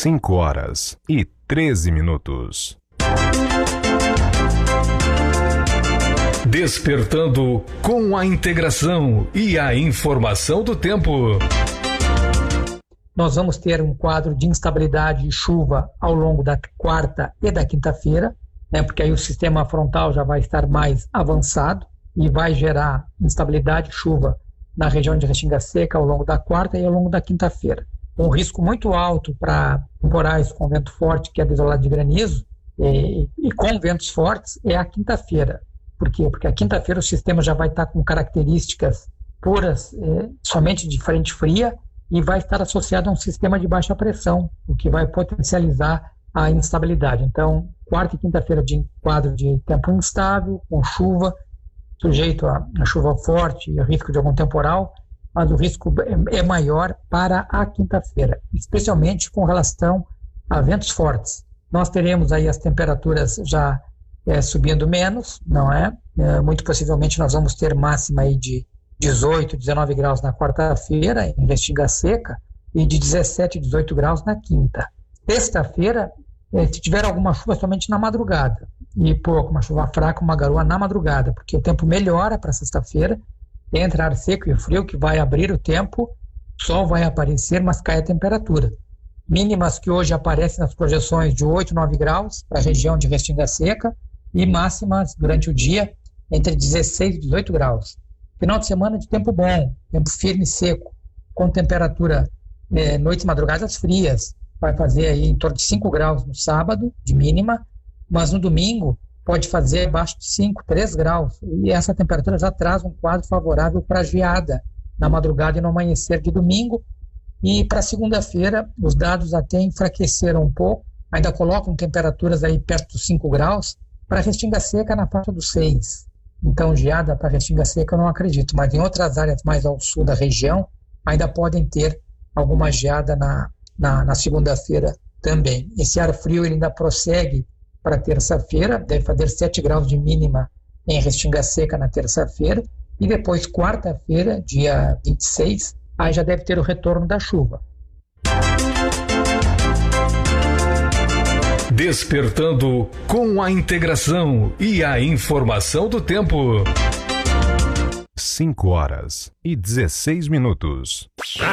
5h13. Despertando com a integração e a informação do tempo. Nós vamos ter um quadro de instabilidade e chuva ao longo da quarta e da quinta-feira, né, porque aí o sistema frontal já vai estar mais avançado e vai gerar instabilidade e chuva na região de Restinga Seca ao longo da quarta e ao longo da quinta-feira. Um risco muito alto para temporais com vento forte, que é desolado de granizo, e com ventos fortes, é a quinta-feira. Por quê? Porque a quinta-feira o sistema já vai estar com características puras, somente de frente fria, e vai estar associado a um sistema de baixa pressão, o que vai potencializar a instabilidade. Então, quarta e quinta-feira de quadro de tempo instável, com chuva, sujeito a chuva forte e risco de algum temporal, mas o risco é maior para a quinta-feira, especialmente com relação a ventos fortes. Nós teremos aí as temperaturas já subindo menos, não é? Muito possivelmente nós vamos ter máxima aí de 18, 19 graus na quarta-feira, em Restinga Seca, e de 17, 18 graus na quinta. Sexta-feira, se tiver alguma chuva, somente na madrugada, e pouco, uma chuva fraca, uma garoa na madrugada, porque o tempo melhora para sexta-feira, entra ar seco e frio, que vai abrir o tempo, o sol vai aparecer, mas cai a temperatura. Mínimas que hoje aparecem nas projeções de 8, 9 graus para a região de Restinga Seca, e máximas durante o dia entre 16 e 18 graus. Final de semana de tempo bom, tempo firme e seco, com temperatura noites e madrugadas frias, vai fazer aí em torno de 5 graus no sábado, de mínima, mas no domingo pode fazer abaixo de 5, 3 graus, e essa temperatura já traz um quadro favorável para geada na madrugada e no amanhecer de domingo. E para segunda-feira, os dados até enfraqueceram um pouco, ainda colocam temperaturas aí perto dos 5 graus, para Restinga Seca na faixa dos 6. Então, geada para Restinga Seca eu não acredito, mas em outras áreas mais ao sul da região ainda podem ter alguma geada na segunda-feira também. Esse ar frio ele ainda prossegue para terça-feira, deve fazer 7 graus de mínima em Restinga Seca na terça-feira, e depois quarta-feira, dia 26, aí já deve ter o retorno da chuva. Despertando com a integração e a informação do tempo. 5h16.